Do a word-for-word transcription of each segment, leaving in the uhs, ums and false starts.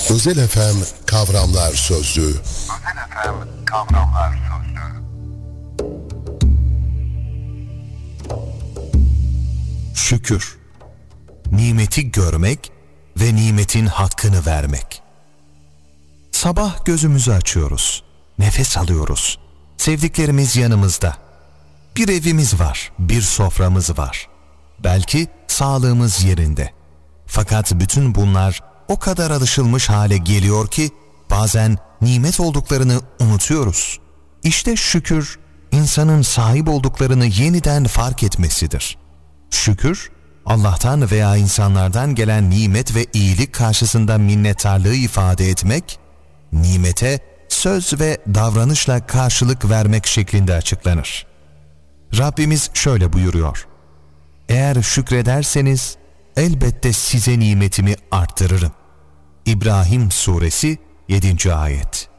Özel F M Kavramlar Sözlüğü. Özel F M Kavramlar Sözlüğü. Şükür, nimeti görmek ve nimetin hakkını vermek. Sabah gözümüzü açıyoruz, nefes alıyoruz. Sevdiklerimiz yanımızda. Bir evimiz var, bir soframız var. Belki sağlığımız yerinde. Fakat bütün bunlar o kadar alışılmış hale geliyor ki bazen nimet olduklarını unutuyoruz. İşte şükür, insanın sahip olduklarını yeniden fark etmesidir. Şükür, Allah'tan veya insanlardan gelen nimet ve iyilik karşısında minnettarlığı ifade etmek, nimete söz ve davranışla karşılık vermek şeklinde açıklanır. Rabbimiz şöyle buyuruyor: eğer şükrederseniz elbette size nimetimi arttırırım. İbrahim Suresi yedinci ayet.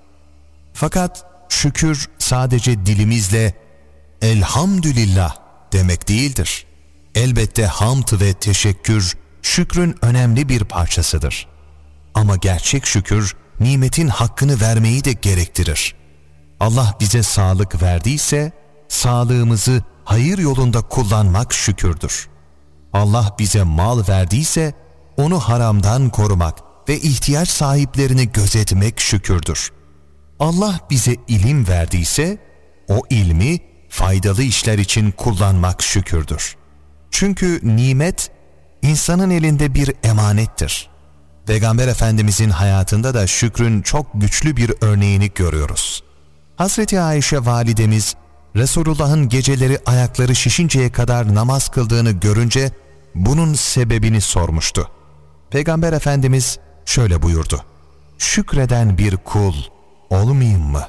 Fakat şükür sadece dilimizle elhamdülillah demek değildir. Elbette hamd ve teşekkür şükrün önemli bir parçasıdır. Ama gerçek şükür nimetin hakkını vermeyi de gerektirir. Allah bize sağlık verdiyse sağlığımızı hayır yolunda kullanmak şükürdür. Allah bize mal verdiyse onu haramdan korumak ve ihtiyaç sahiplerini gözetmek şükürdür. Allah bize ilim verdiyse o ilmi faydalı işler için kullanmak şükürdür. Çünkü nimet insanın elinde bir emanettir. Peygamber Efendimizin hayatında da şükrün çok güçlü bir örneğini görüyoruz. Hazreti Ayşe validemiz Resulullah'ın geceleri ayakları şişinceye kadar namaz kıldığını görünce bunun sebebini sormuştu. Peygamber Efendimiz şöyle buyurdu: şükreden bir kul olmayayım mı?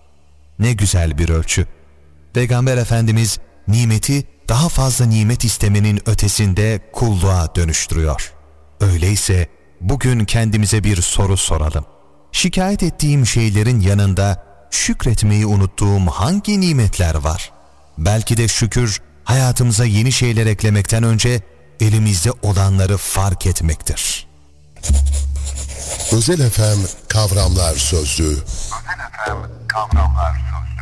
Ne güzel bir ölçü. Peygamber Efendimiz nimeti daha fazla nimet istemenin ötesinde kulluğa dönüştürüyor. Öyleyse bugün kendimize bir soru soralım. Şikayet ettiğim şeylerin yanında şükretmeyi unuttuğum hangi nimetler var? Belki de şükür hayatımıza yeni şeyler eklemekten önce elimizde olanları fark etmektir. Özel F M Kavramlar Sözlüğü. Özel F M Kavramlar Sözlüğü.